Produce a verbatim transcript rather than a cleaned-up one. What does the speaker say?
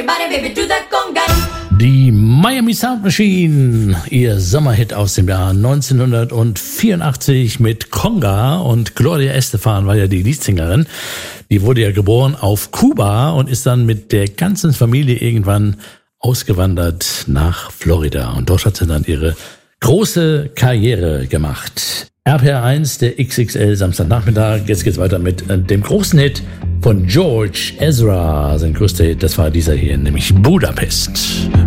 everybody, baby, do that conga. Die Miami Sound Machine, ihr Sommerhit aus dem Jahr neunzehnhundertvierundachtzig mit Conga, und Gloria Estefan war ja die Leadsingerin. Die wurde ja geboren auf Kuba und ist dann mit der ganzen Familie irgendwann ausgewandert nach Florida. Und dort hat sie dann ihre große Karriere gemacht. R P R eins, der X X L Samstagnachmittag. Jetzt geht's weiter mit dem großen Hit von George Ezra. Sein größter Hit, das war dieser hier, nämlich Budapest.